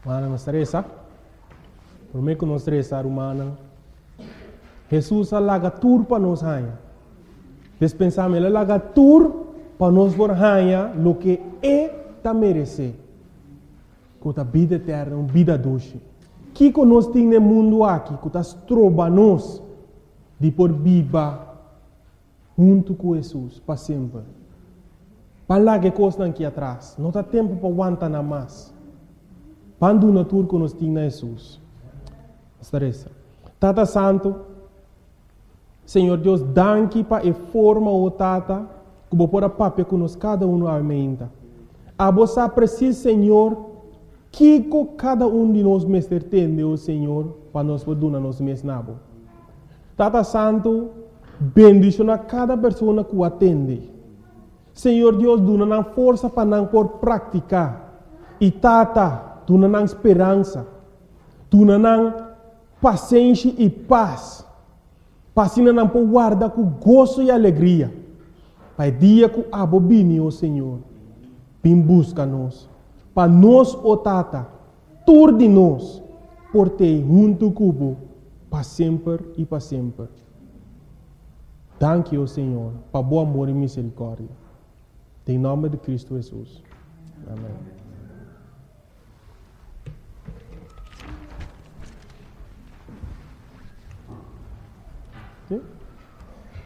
Mana nos stressa. Por mim que nos stressa, humana. Jesus alaga tur para nos hanha. Despensamos ele alaga tur para nos por hanha lo que ta merece. Com a vida eterna, uma vida doce. Que nós temos no mundo aqui, que nós trobamos de por viva junto com Jesus para sempre. Para lá que coisa aqui atrás, não há tempo para aguentar nada mais. Quando na tour que nós temos Jesus. Estarece. Tata Santo, Senhor Deus, danke para a forma o Tata, que vou pôr a papel que nós cada um aumenta. A você precisa, Senhor, que cada um de nós mestre entende, o Senhor, para nós poder nos mesnabo. Tata Santo, bendicionar cada pessoa que o atende. Senhor Deus, dá força para não por praticar. E Tata, dá esperança. Dá paciência e paz. Para assim não por guardar com gozo e alegria. Para o dia que a bobine, o Senhor, vem busca-nos. Para nós, o Tata, tur de nós, por ter junto cubo, para sempre e para sempre. Danke, o Senhor, para bom amor e misericórdia. Em nome de Cristo Jesus. Amém. Okay?